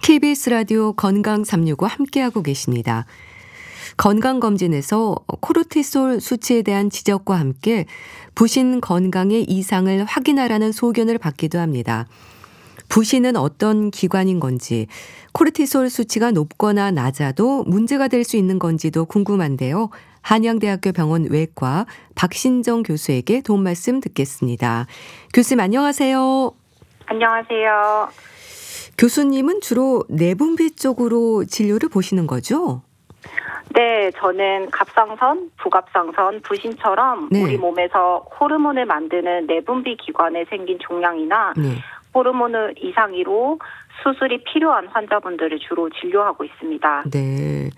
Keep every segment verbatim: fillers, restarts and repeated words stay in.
케이비에스 라디오 건강 삼육오 함께하고 계십니다. 건강검진에서 코르티솔 수치에 대한 지적과 함께 부신 건강의 이상을 확인하라는 소견을 받기도 합니다. 부신은 어떤 기관인 건지, 코르티솔 수치가 높거나 낮아도 문제가 될 수 있는 건지도 궁금한데요. 한양대학교 병원 외과 박신정 교수에게 도움 말씀 듣겠습니다. 교수님 안녕하세요. 안녕하세요. 교수님은 주로 내분비 쪽으로 진료를 보시는 거죠? 네, 저는 갑상선, 부갑상선, 부신처럼 네. 우리 몸에서 호르몬을 만드는 내분비 기관에 생긴 종양이나 네. 호르몬 이상으로 수술이 필요한 환자분들을 주로 진료하고 있습니다. 네.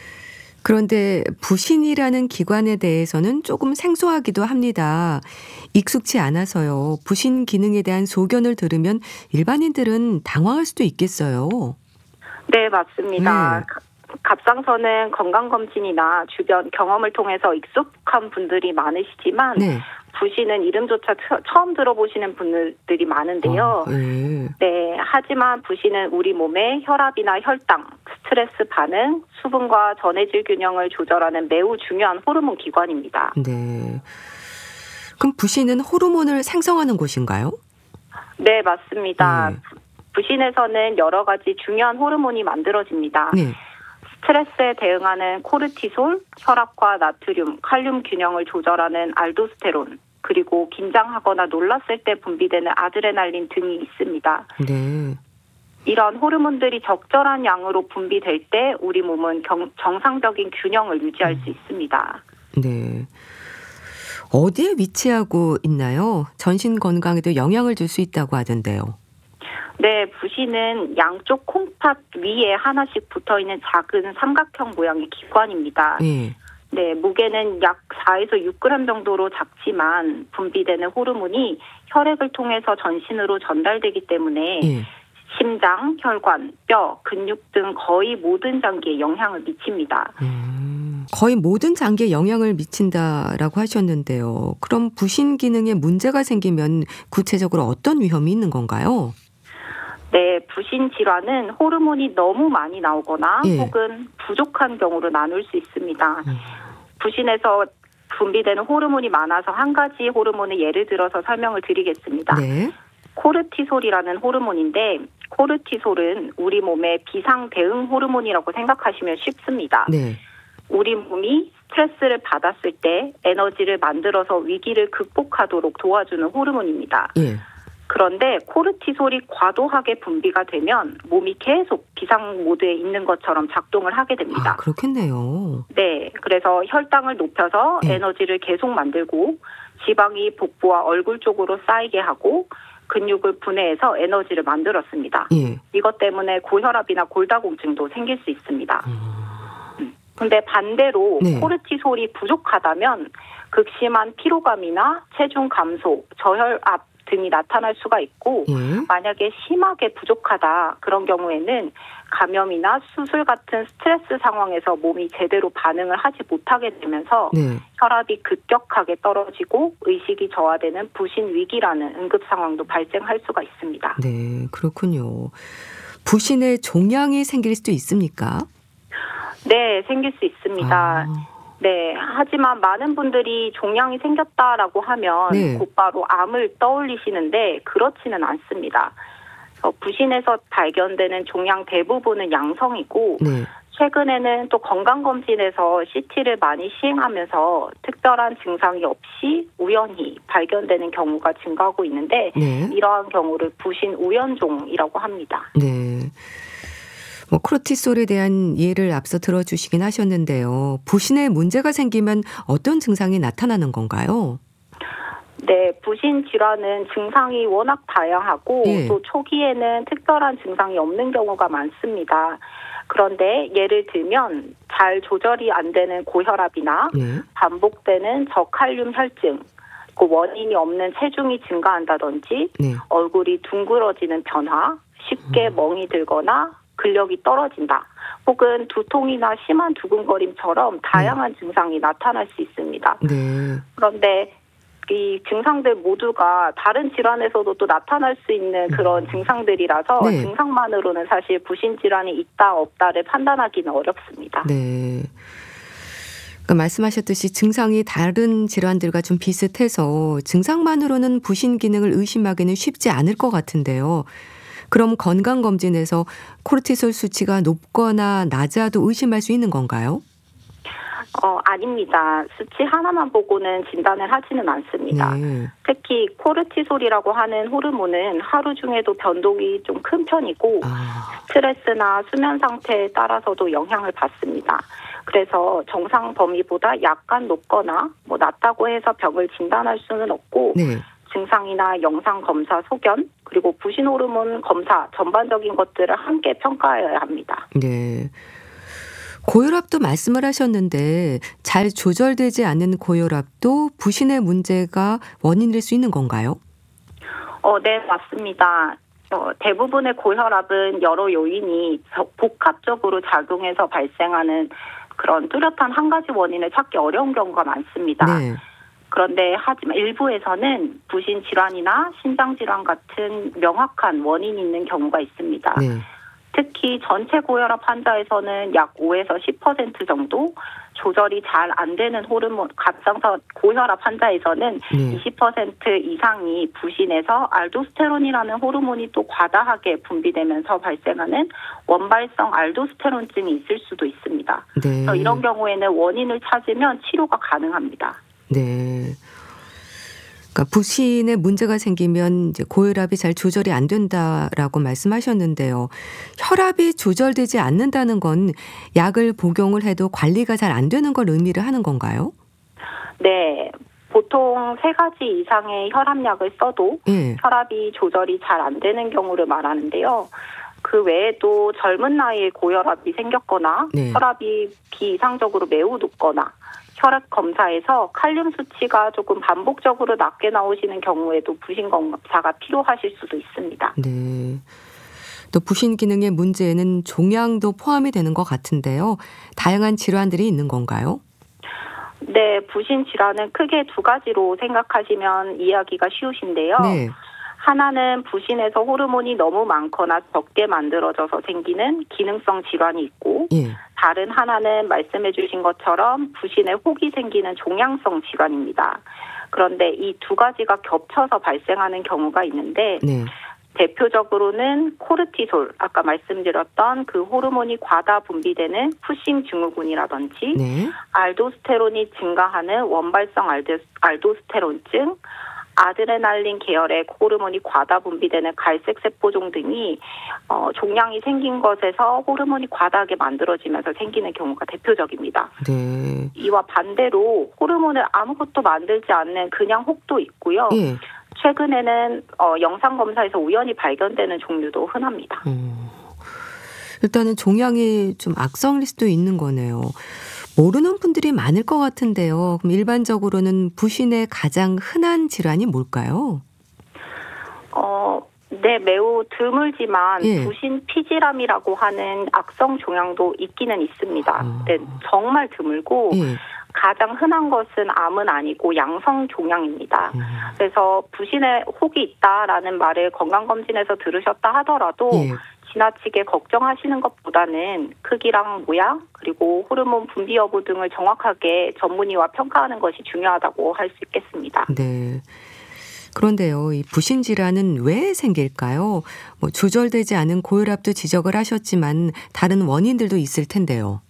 그런데 부신이라는 기관에 대해서는 조금 생소하기도 합니다. 익숙치 않아서요. 부신 기능에 대한 소견을 들으면 일반인들은 당황할 수도 있겠어요. 네, 맞습니다. 네. 갑상선은 건강검진이나 주변 경험을 통해서 익숙한 분들이 많으시지만 네. 부신은 이름조차 처- 처음 들어보시는 분들이 많은데요. 아, 네. 네, 하지만 부신은 우리 몸의 혈압이나 혈당, 스트레스 반응, 수분과 전해질 균형을 조절하는 매우 중요한 호르몬 기관입니다. 네. 그럼 부신은 호르몬을 생성하는 곳인가요? 네, 맞습니다. 네. 부신에서는 여러 가지 중요한 호르몬이 만들어집니다. 네. 스트레스에 대응하는 코르티솔, 혈압과 나트륨, 칼륨 균형을 조절하는 알도스테론, 그리고 긴장하거나 놀랐을 때 분비되는 아드레날린 등이 있습니다. 네. 이런 호르몬들이 적절한 양으로 분비될 때 우리 몸은 경, 정상적인 균형을 유지할 수 있습니다. 네. 어디에 위치하고 있나요? 전신 건강에도 영향을 줄 수 있다고 하던데요. 네, 부신은 양쪽 콩팥 위에 하나씩 붙어있는 작은 삼각형 모양의 기관입니다. 예. 네, 무게는 약 사에서 육 그램 정도로 작지만 분비되는 호르몬이 혈액을 통해서 전신으로 전달되기 때문에 예. 심장, 혈관, 뼈, 근육 등 거의 모든 장기에 영향을 미칩니다. 음, 거의 모든 장기에 영향을 미친다라고 하셨는데요. 그럼 부신 기능에 문제가 생기면 구체적으로 어떤 위험이 있는 건가요? 네, 부신 질환은 호르몬이 너무 많이 나오거나 예. 혹은 부족한 경우로 나눌 수 있습니다. 음. 부신에서 분비되는 호르몬이 많아서 한 가지 호르몬을 예를 들어서 설명을 드리겠습니다. 네. 코르티솔이라는 호르몬인데 코르티솔은 우리 몸의 비상 대응 호르몬이라고 생각하시면 쉽습니다. 네. 우리 몸이 스트레스를 받았을 때 에너지를 만들어서 위기를 극복하도록 도와주는 호르몬입니다. 예. 그런데 코르티솔이 과도하게 분비가 되면 몸이 계속 비상 모드에 있는 것처럼 작동을 하게 됩니다. 아, 그렇겠네요. 네, 그래서 혈당을 높여서 예. 에너지를 계속 만들고 지방이 복부와 얼굴 쪽으로 쌓이게 하고 근육을 분해해서 에너지를 만들었습니다. 예. 이것 때문에 고혈압이나 골다공증도 생길 수 있습니다. 음. 근데 반대로 네. 코르티솔이 부족하다면 극심한 피로감이나 체중 감소, 저혈압 등이 나타날 수가 있고 예. 만약에 심하게 부족하다 그런 경우에는 감염이나 수술 같은 스트레스 상황에서 몸이 제대로 반응을 하지 못하게 되면서 네. 혈압이 급격하게 떨어지고 의식이 저하되는 부신 위기라는 응급 상황도 발생할 수가 있습니다. 네, 그렇군요. 부신에 종양이 생길 수도 있습니까? 네, 생길 수 있습니다. 아, 네, 하지만 많은 분들이 종양이 생겼다라고 하면 네. 곧바로 암을 떠올리시는데 그렇지는 않습니다. 어, 부신에서 발견되는 종양 대부분은 양성이고 네. 최근에는 또 건강검진에서 씨티를 많이 시행하면서 특별한 증상이 없이 우연히 발견되는 경우가 증가하고 있는데 네. 이러한 경우를 부신 우연종이라고 합니다. 네. 뭐 코르티솔에 대한 예를 앞서 들어주시긴 하셨는데요. 부신에 문제가 생기면 어떤 증상이 나타나는 건가요? 네, 부신 질환은 증상이 워낙 다양하고 예. 또 초기에는 특별한 증상이 없는 경우가 많습니다. 그런데 예를 들면 잘 조절이 안 되는 고혈압이나 네. 반복되는 저칼륨 혈증, 그 원인이 없는 체중이 증가한다든지 네. 얼굴이 둥그러지는 변화, 쉽게 멍이 들거나 근력이 떨어진다. 혹은 두통이나 심한 두근거림처럼 다양한 증상이 나타날 수 있습니다. 네. 그런데 이 증상들 모두가 다른 질환에서도 또 나타날 수 있는 그런 증상들이라서 네. 증상만으로는 사실 부신 질환이 있다 없다를 판단하기는 어렵습니다. 네. 그러니까 말씀하셨듯이 증상이 다른 질환들과 좀 비슷해서 증상만으로는 부신 기능을 의심하기는 쉽지 않을 것 같은데요. 그럼 건강검진에서 코르티솔 수치가 높거나 낮아도 의심할 수 있는 건가요? 어, 아닙니다. 수치 하나만 보고는 진단을 하지는 않습니다. 네. 특히 코르티솔이라고 하는 호르몬은 하루 중에도 변동이 좀 큰 편이고 아, 스트레스나 수면 상태에 따라서도 영향을 받습니다. 그래서 정상 범위보다 약간 높거나 뭐 낮다고 해서 병을 진단할 수는 없고 네. 증상이나 영상 검사 소견 그리고 부신 호르몬 검사 전반적인 것들을 함께 평가해야 합니다. 네. 고혈압도 말씀을 하셨는데 잘 조절되지 않는 고혈압도 부신의 문제가 원인일 수 있는 건가요? 어, 네, 맞습니다. 어, 대부분의 고혈압은 여러 요인이 복합적으로 작용해서 발생하는 그런 뚜렷한 한 가지 원인을 찾기 어려운 경우가 많습니다. 네. 그런데 하지만 일부에서는 부신 질환이나 신장 질환 같은 명확한 원인이 있는 경우가 있습니다. 네. 특히 전체 고혈압 환자에서는 약 오에서 십 퍼센트 정도, 조절이 잘 안 되는 호르몬 갑상선 고혈압 환자에서는 네. 이십 퍼센트 이상이 부신에서 알도스테론이라는 호르몬이 또 과다하게 분비되면서 발생하는 원발성 알도스테론증이 있을 수도 있습니다. 네. 그래서 이런 경우에는 원인을 찾으면 치료가 가능합니다. 네. 그러니까 부신에 문제가 생기면 이제 고혈압이 잘 조절이 안 된다라고 말씀하셨는데요. 혈압이 조절되지 않는다는 건 약을 복용을 해도 관리가 잘 안 되는 걸 의미를 하는 건가요? 네. 보통 세 가지 이상의 혈압약을 써도 예. 혈압이 조절이 잘 안 되는 경우를 말하는데요. 그 외에도 젊은 나이에 고혈압이 생겼거나 네. 혈압이 비이상적으로 매우 높거나 혈액 검사에서 칼륨 수치가 조금 반복적으로 낮게 나오시는 경우에도 부신 검사가 필요하실 수도 있습니다. 네. 또 부신 기능의 문제에는 종양도 포함이 되는 것 같은데요. 다양한 질환들이 있는 건가요? 네, 부신 질환은 크게 두 가지로 생각하시면 이해하기가 쉬우신데요. 네. 하나는 부신에서 호르몬이 너무 많거나 적게 만들어져서 생기는 기능성 질환이 있고 예. 다른 하나는 말씀해 주신 것처럼 부신에 혹이 생기는 종양성 질환입니다. 그런데 이 두 가지가 겹쳐서 발생하는 경우가 있는데 네. 대표적으로는 코르티솔, 아까 말씀드렸던 그 호르몬이 과다 분비되는 푸싱 증후군이라든지 네. 알도스테론이 증가하는 원발성 알도, 알도스테론증, 아드레날린 계열의 호르몬이 과다 분비되는 갈색 세포종 등이 어, 종양이 생긴 것에서 호르몬이 과다하게 만들어지면서 생기는 경우가 대표적입니다. 네. 이와 반대로 호르몬을 아무것도 만들지 않는 그냥 혹도 있고요. 예. 최근에는 어, 영상 검사에서 우연히 발견되는 종류도 흔합니다. 어, 일단은 종양이 좀 악성일 수도 있는 거네요. 모르는 분들이 많을 것 같은데요. 그럼 일반적으로는 부신의 가장 흔한 질환이 뭘까요? 어, 네, 매우 드물지만 예. 부신 피질암이라고 하는 악성 종양도 있기는 있습니다. 아. 네, 정말 드물고 예. 가장 흔한 것은 암은 아니고 양성 종양입니다. 음. 그래서 부신에 혹이 있다라는 말을 건강검진에서 들으셨다 하더라도 예. 지나치게 걱정하시는 것보다는 크기랑 모양 그리고 호르몬 분비 여부 등을 정확하게 전문의와 평가하는 것이 중요하다고 할 수 있겠습니다. 네. 그런데요, 이 부신 질환은 왜 생길까요? 뭐 조절되지 않은 고혈압도 지적을 하셨지만 다른 원인들도 있을 텐데요.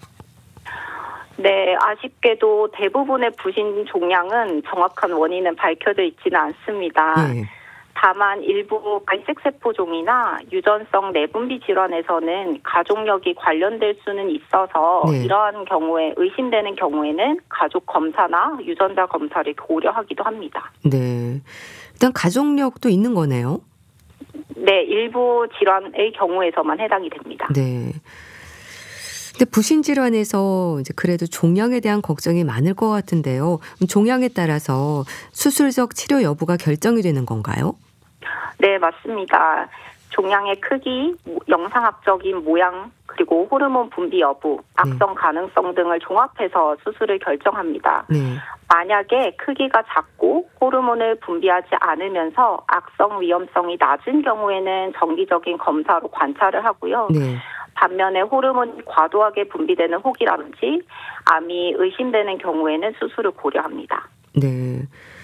네, 아쉽게도 대부분의 부신 종양은 정확한 원인은 밝혀져 있지는 않습니다. 예. 다만 일부 갈색세포종이나 유전성 내분비 질환에서는 가족력이 관련될 수는 있어서 네. 이러한 경우에 의심되는 경우에는 가족 검사나 유전자 검사를 고려하기도 합니다. 네. 일단 가족력도 있는 거네요. 네, 일부 질환의 경우에서만 해당이 됩니다. 네. 근데 부신 질환에서 이제 그래도 종양에 대한 걱정이 많을 것 같은데요. 종양에 따라서 수술적 치료 여부가 결정이 되는 건가요? 네, 맞습니다. 종양의 크기, 영상학적인 모양, 그리고 호르몬 분비 여부, 악성 가능성 등을 종합해서 수술을 결정합니다. 네. 만약에 크기가 작고 호르몬을 분비하지 않으면서 악성 위험성이 낮은 경우에는 정기적인 검사로 관찰을 하고요. 네. 반면에 호르몬이 과도하게 분비되는 혹이라든지 암이 의심되는 경우에는 수술을 고려합니다. 네.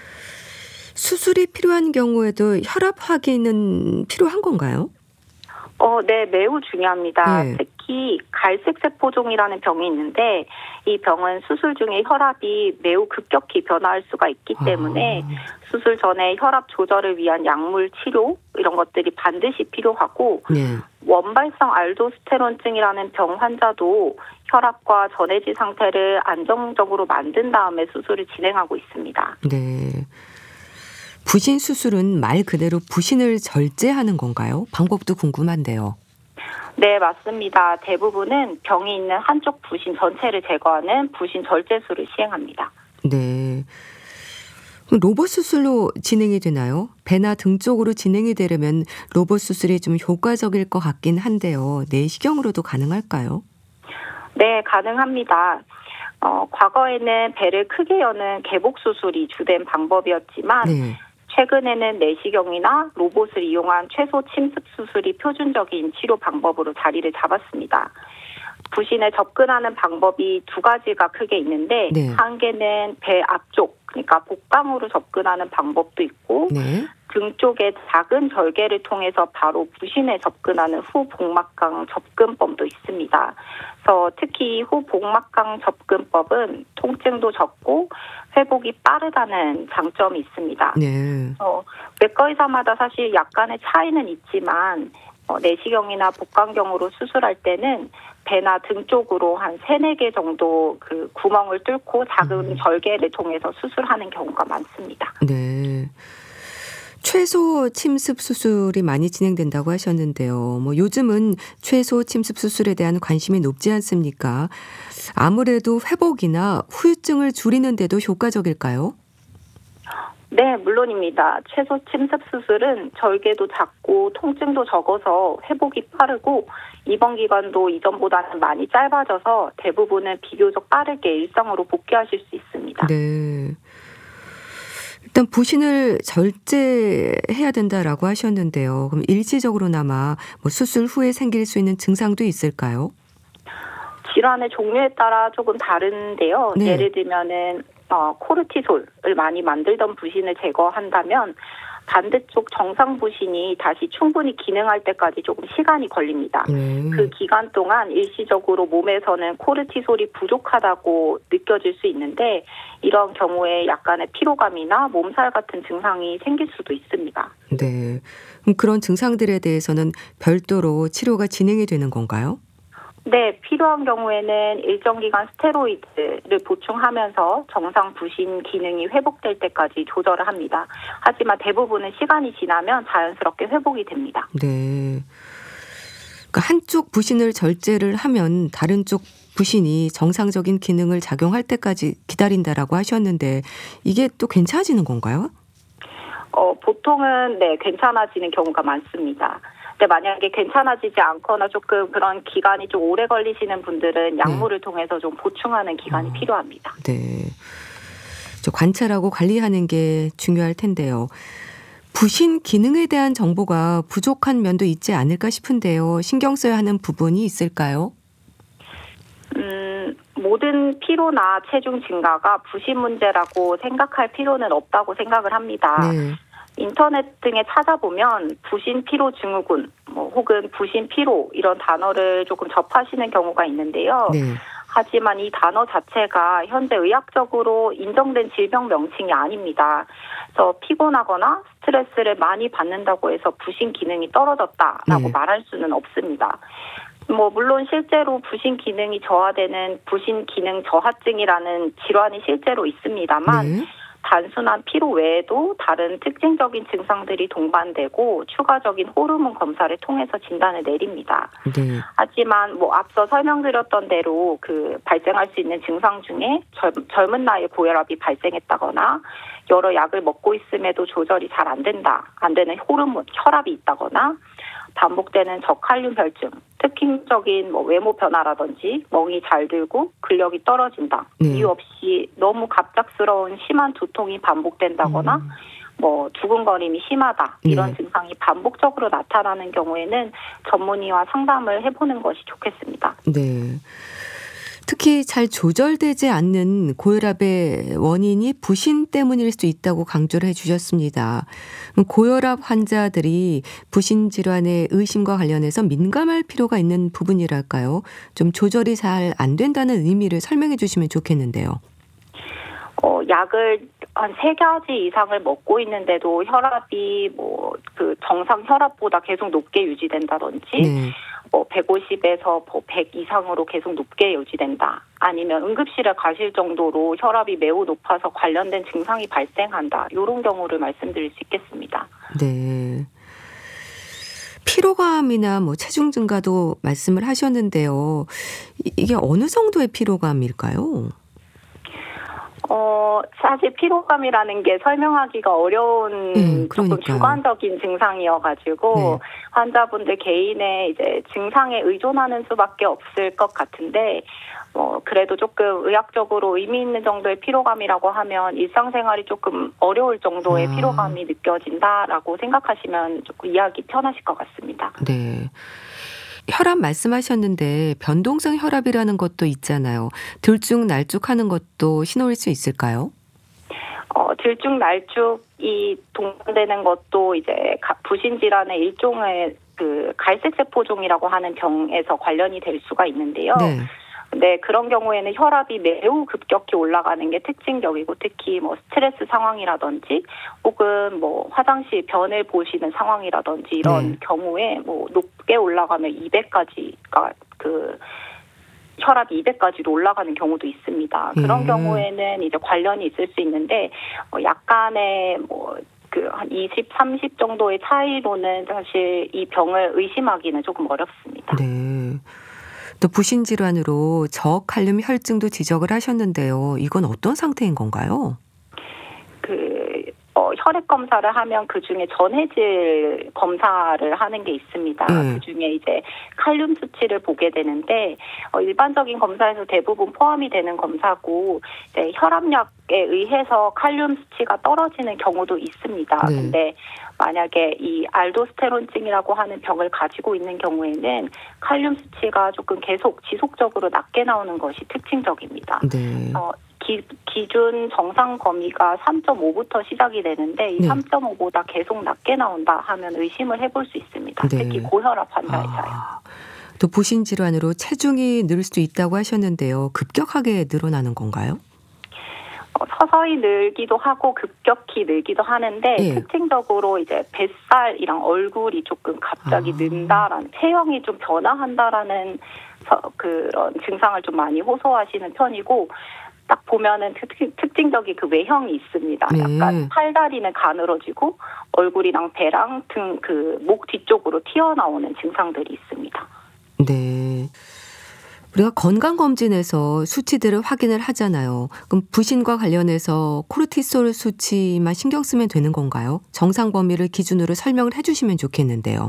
수술이 필요한 경우에도 혈압 확인은 필요한 건가요? 어, 네, 매우 중요합니다. 네. 특히 갈색 세포종이라는 병이 있는데 이 병은 수술 중에 혈압이 매우 급격히 변화할 수가 있기 때문에 아. 수술 전에 혈압 조절을 위한 약물 치료 이런 것들이 반드시 필요하고 네. 원발성 알도스테론증이라는 병 환자도 혈압과 전해질 상태를 안정적으로 만든 다음에 수술을 진행하고 있습니다. 네. 부신 수술은 말 그대로 부신을 절제하는 건가요? 방법도 궁금한데요. 네, 맞습니다. 대부분은 병이 있는 한쪽 부신 전체를 제거하는 부신 절제술을 시행합니다. 네. 그럼 로봇 수술로 진행이 되나요? 배나 등 쪽으로 진행이 되려면 로봇 수술이 좀 효과적일 것 같긴 한데요. 내시경으로도 가능할까요? 네, 가능합니다. 어, 과거에는 배를 크게 여는 개복 수술이 주된 방법이었지만 네. 최근에는 내시경이나 로봇을 이용한 최소 침습 수술이 표준적인 치료 방법으로 자리를 잡았습니다. 부신에 접근하는 방법이 두 가지가 크게 있는데 네. 한 개는 배 앞쪽, 그러니까 복강으로 접근하는 방법도 있고 네. 등 쪽에 작은 절개를 통해서 바로 부신에 접근하는 후복막강 접근법도 있습니다. 그래서 특히 후복막강 접근법은 통증도 적고 회복이 빠르다는 장점이 있습니다. 네. 어, 외과 의사마다 사실 약간의 차이는 있지만 어, 내시경이나 복강경으로 수술할 때는 배나 등 쪽으로 한 세네 개 정도 그 구멍을 뚫고 작은 음. 절개를 통해서 수술하는 경우가 많습니다. 네. 최소 침습 수술이 많이 진행된다고 하셨는데요. 뭐 요즘은 최소 침습 수술에 대한 관심이 높지 않습니까? 아무래도 회복이나 후유증을 줄이는 데도 효과적일까요? 네, 물론입니다. 최소 침습 수술은 절개도 작고 통증도 적어서 회복이 빠르고 입원 기간도 이전보다는 많이 짧아져서 대부분은 비교적 빠르게 일상으로 복귀하실 수 있습니다. 네. 일단 부신을 절제해야 된다라고 하셨는데요. 그럼 일시적으로나마 뭐 수술 후에 생길 수 있는 증상도 있을까요? 질환의 종류에 따라 조금 다른데요. 네. 예를 들면은 어, 코르티솔을 많이 만들던 부신을 제거한다면 반대쪽 정상 부신이 다시 충분히 기능할 때까지 조금 시간이 걸립니다. 네. 그 기간 동안 일시적으로 몸에서는 코르티솔이 부족하다고 느껴질 수 있는데 이런 경우에 약간의 피로감이나 몸살 같은 증상이 생길 수도 있습니다. 네. 그럼 그런 증상들에 대해서는 별도로 치료가 진행이 되는 건가요? 네, 필요한 경우에는 일정 기간 스테로이드를 보충하면서 정상 부신 기능이 회복될 때까지 조절을 합니다. 하지만 대부분은 시간이 지나면 자연스럽게 회복이 됩니다. 네. 그러니까 한쪽 부신을 절제를 하면 다른 쪽 부신이 정상적인 기능을 작용할 때까지 기다린다라고 하셨는데 이게 또 괜찮아지는 건가요? 어, 보통은 네, 괜찮아지는 경우가 많습니다. 근데 만약에 괜찮아지지 않거나 조금 그런 기간이 좀 오래 걸리시는 분들은 약물을 통해서 좀 보충하는 기간이 어. 필요합니다. 네. 저 관찰하고 관리하는 게 중요할 텐데요. 부신 기능에 대한 정보가 부족한 면도 있지 않을까 싶은데요. 신경 써야 하는 부분이 있을까요? 음, 모든 피로나 체중 증가가 부신 문제라고 생각할 필요는 없다고 생각을 합니다. 네. 인터넷 등에 찾아보면 부신 피로 증후군, 뭐 혹은 부신 피로 이런 단어를 조금 접하시는 경우가 있는데요. 네. 하지만 이 단어 자체가 현재 의학적으로 인정된 질병 명칭이 아닙니다. 그래서 피곤하거나 스트레스를 많이 받는다고 해서 부신 기능이 떨어졌다라고 네. 말할 수는 없습니다. 뭐 물론 실제로 부신 기능이 저하되는 부신 기능 저하증이라는 질환이 실제로 있습니다만 네. 단순한 피로 외에도 다른 특징적인 증상들이 동반되고 추가적인 호르몬 검사를 통해서 진단을 내립니다. 네. 하지만 뭐 앞서 설명드렸던 대로 그 발생할 수 있는 증상 중에 젊, 젊은 나이에 고혈압이 발생했다거나 여러 약을 먹고 있음에도 조절이 잘 안 된다, 안 되는 호르몬, 혈압이 있다거나 반복되는 저칼륨 혈증 특징적인 뭐 외모 변화라든지 멍이 잘 들고 근력이 떨어진다. 네. 이유 없이 너무 갑작스러운 심한 두통이 반복된다거나 음. 뭐 두근거림이 심하다. 이런 네. 증상이 반복적으로 나타나는 경우에는 전문의와 상담을 해보는 것이 좋겠습니다. 네. 특히 잘 조절되지 않는 고혈압의 원인이 부신 때문일 수 있다고 강조를 해 주셨습니다. 고혈압 환자들이 부신 질환의 의심과 관련해서 민감할 필요가 있는 부분이랄까요? 좀 조절이 잘 안 된다는 의미를 설명해 주시면 좋겠는데요. 어, 약을 한 세 가지 이상을 먹고 있는데도 혈압이 뭐 그 정상 혈압보다 계속 높게 유지된다든지 네. 뭐 백오십에서 백 이상으로 계속 높게 유지된다. 아니면 응급실에 가실 정도로 혈압이 매우 높아서 관련된 증상이 발생한다. 이런 경우를 말씀드릴 수 있겠습니다. 네. 피로감이나 뭐 체중 증가도 말씀을 하셨는데요. 이 이게 어느 정도의 피로감일까요? 어, 사실 피로감이라는 게 설명하기가 어려운 네, 조금 그러니까요. 주관적인 증상이어가지고 네. 환자분들 개인의 이제 증상에 의존하는 수밖에 없을 것 같은데, 어, 그래도 조금 의학적으로 의미 있는 정도의 피로감이라고 하면 일상생활이 조금 어려울 정도의 아. 피로감이 느껴진다라고 생각하시면 조금 이해하기 편하실 것 같습니다. 네. 혈압 말씀하셨는데 변동성 혈압이라는 것도 있잖아요. 들쭉날쭉하는 것도 신호일 수 있을까요? 어, 들쭉날쭉이 동반되는 것도 이제 가- 부신 질환의 일종의 그 갈색 세포종이라고 하는 병에서 관련이 될 수가 있는데요. 네. 근데 그런 경우에는 혈압이 매우 급격히 올라가는 게 특징적이고, 특히 뭐 스트레스 상황이라든지 혹은 뭐 화장실 변을 보시는 상황이라든지 이런 네. 경우에 뭐 높게 올라가면 이백까지가 그 혈압이 이백까지도 올라가는 경우도 있습니다. 그런 음. 경우에는 이제 관련이 있을 수 있는데 어, 약간의 뭐 그 한 이십, 삼십 정도의 차이로는 사실 이 병을 의심하기는 조금 어렵습니다. 네. 또 부신 질환으로 저칼륨 혈증도 지적을 하셨는데요. 이건 어떤 상태인 건가요? 그 어, 혈액 검사를 하면 그 중에 전해질 검사를 하는 게 있습니다. 네. 그 중에 이제 칼륨 수치를 보게 되는데 어, 일반적인 검사에서 대부분 포함이 되는 검사고, 이제 혈압약에 의해서 칼륨 수치가 떨어지는 경우도 있습니다. 네. 근데 만약에 이 알도스테론증이라고 하는 병을 가지고 있는 경우에는 칼륨 수치가 조금 계속 지속적으로 낮게 나오는 것이 특징적입니다. 네. 어, 기, 기준 정상 범위가 삼 점 오부터 시작이 되는데 이 네. 삼 점 오보다 계속 낮게 나온다 하면 의심을 해볼 수 있습니다. 네. 특히 고혈압 환자에서요. 아. 또 부신 질환으로 체중이 늘 수도 있다고 하셨는데요. 급격하게 늘어나는 건가요? 어, 서서히 늘기도 하고 급격히 늘기도 하는데 예. 특징적으로 이제 뱃살이랑 얼굴이 조금 갑자기 아. 는다라는, 체형이 좀 변화한다라는 서, 그런 증상을 좀 많이 호소하시는 편이고, 딱 보면은 특, 특징적인 그 외형이 있습니다. 네. 약간 팔다리는 가늘어지고 얼굴이랑 배랑 등 그 목 뒤쪽으로 튀어나오는 증상들이 있습니다. 네. 우리가 건강검진에서 수치들을 확인을 하잖아요. 그럼 부신과 관련해서 코르티솔 수치만 신경 쓰면 되는 건가요? 정상 범위를 기준으로 설명을 해주시면 좋겠는데요.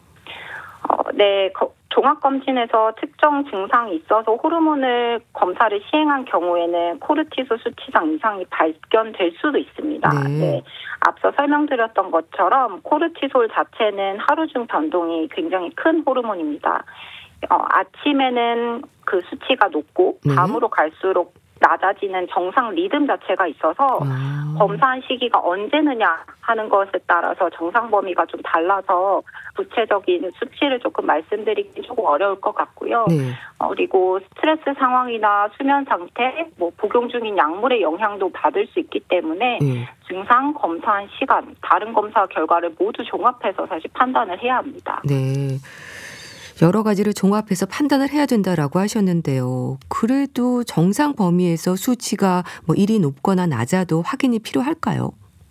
어, 네, 거, 종합검진에서 특정 증상이 있어서 호르몬을 검사를 시행한 경우에는 코르티솔 수치상 이상이 발견될 수도 있습니다. 네. 네, 앞서 설명드렸던 것처럼 코르티솔 자체는 하루 중 변동이 굉장히 큰 호르몬입니다. 어, 아침에는 그 수치가 높고 네. 밤으로 갈수록 낮아지는 정상 리듬 자체가 있어서 아. 검사한 시기가 언제느냐 하는 것에 따라서 정상 범위가 좀 달라서 구체적인 수치를 조금 말씀드리기 조금 어려울 것 같고요. 네. 어, 그리고 스트레스 상황이나 수면 상태, 뭐 복용 중인 약물의 영향도 받을 수 있기 때문에 네. 증상 검사한 시간, 다른 검사 결과를 모두 종합해서 사실 판단을 해야 합니다. 네. 여러 가지를 종합해서 판단을 해야 된다라고 하셨는데요. 그래도 정상 범위에서 수치가 뭐 일이 높거나 낮아도 확인이 필요할까요?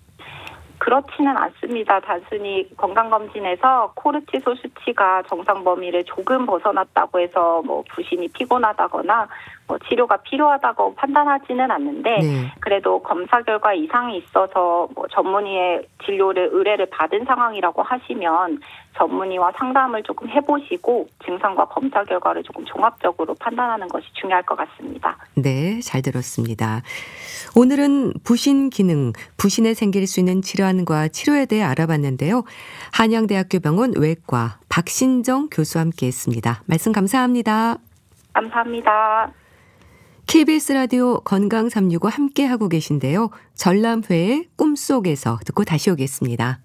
그렇지는 않습니다. 단순히 건강검진에서 코르티솔 수치가 정상 범위를 조금 벗어났다고 해서 뭐 부신이 피곤하다거나 뭐 치료가 필요하다고 판단하지는 않는데 네. 그래도 검사 결과 이상이 있어서 뭐 전문의의 진료를 의뢰를 받은 상황이라고 하시면 전문의와 상담을 조금 해보시고 증상과 검사 결과를 조금 종합적으로 판단하는 것이 중요할 것 같습니다. 네, 잘 들었습니다. 오늘은 부신 기능, 부신에 생길 수 있는 질환과 치료에 대해 알아봤는데요. 한양대학교 병원 외과 박신정 교수와 함께했습니다. 말씀 감사합니다. 감사합니다. 케이비에스 라디오 건강 삼육오 함께하고 계신데요. 전람회의 꿈속에서 듣고 다시 오겠습니다.